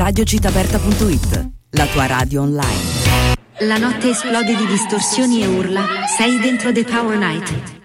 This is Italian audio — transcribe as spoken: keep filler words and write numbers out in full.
radio citaberta punto it, la tua radio online. La notte esplode di distorsioni e urla. Sei dentro The Power Night.